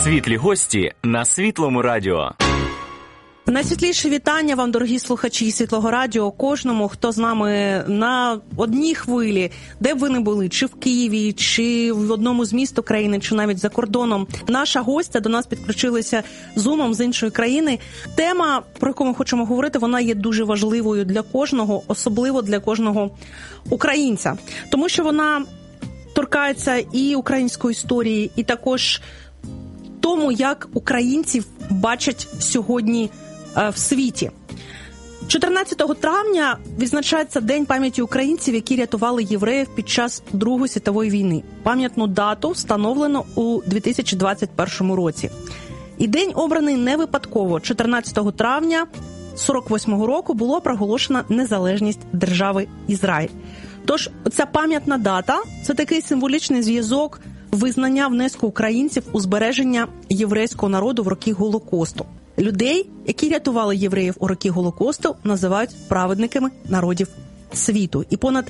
Світлі гості на Світлому радіо. Найсвітліше вітання вам, дорогі слухачі Світлого радіо, кожному, хто з нами на одній хвилі, де б ви не були, чи в Києві, чи в одному з міст України, чи навіть за кордоном. Наша гостя до нас підключилася зумом з іншої країни. Тема, про яку ми хочемо говорити, вона є дуже важливою для кожного, особливо для кожного українця. Тому що вона торкається і української історії, і також тому, як українців бачать сьогодні в світі. 14 травня відзначається День пам'яті українців, які рятували євреїв під час Другої світової війни. Пам'ятну дату встановлено у 2021 році. І день обраний не випадково. 14 травня 48-го року було проголошена незалежність держави Ізраїль. Тож ця пам'ятна дата – це такий символічний зв'язок визнання внеску українців у збереження єврейського народу в роки Голокосту. Людей, які рятували євреїв у роки Голокосту, називають праведниками народів світу. І понад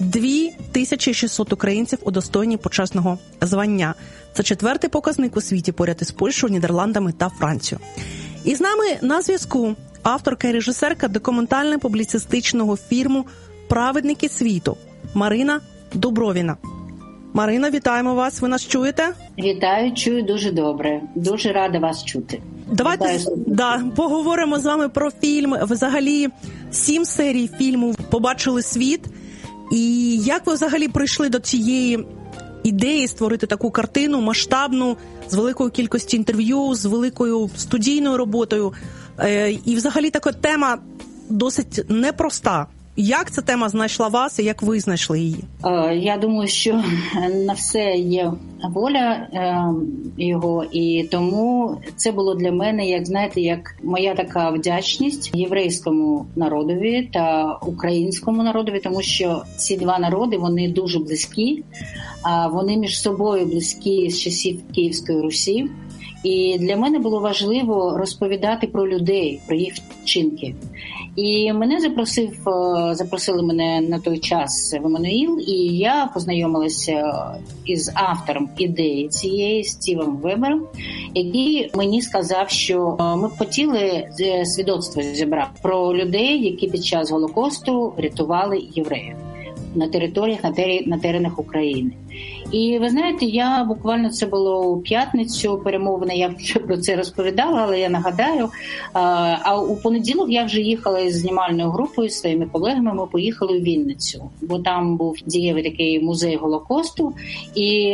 2600 українців удостоєні почесного звання. Це 4-й показник у світі поряд із Польщею, Нідерландами та Францією. І з нами на зв'язку авторка і режисерка документально-публіцистичного фільму «Праведники світу» Марина Дубровіна. Марина, вітаємо вас. Ви нас чуєте? Вітаю, чую дуже добре. Дуже рада вас чути. Давайте поговоримо з вами про фільм. Взагалі 7 серій фільму побачили світ. І як ви взагалі прийшли до цієї ідеї створити таку картину масштабну, з великою кількістю інтерв'ю, з великою студійною роботою? І взагалі така тема досить непроста. Як ця тема знайшла вас і як ви знайшли її? Я думаю, що на все є воля його, і тому це було для мене, як знаєте, як моя така вдячність єврейському народові та українському народові, тому що ці два народи, вони дуже близькі, вони між собою близькі з часів Київської Русі. І для мене було важливо розповідати про людей, про їх вчинки. І мене запросили мене на той час в Еммануїл, і я познайомилася із автором ідеї цієї, Стівом Вебером, який мені сказав, що ми б хотіли свідоцтво зібрати про людей, які під час Голокосту рятували євреїв на територіях, на теренах України. І ви знаєте, я буквально, це було у п'ятницю перемовини, я вже про це розповідала, але я нагадаю, а у понеділок я вже їхала із знімальною групою, зі своїми колегами, ми поїхали у Вінницю, бо там був дієвий такий музей Голокосту, і